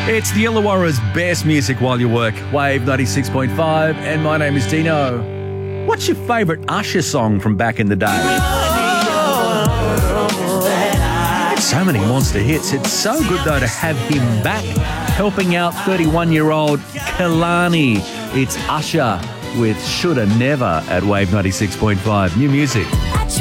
It's the Illawarra's best music while you work. Wave 96.5, and my name is Dino. What's your favourite Usher song from back in the day? So many monster hits. It's so good, though, to have him back, helping out 31-year-old Kehlani. It's Usher with Shoulda Never at Wave 96.5. New music.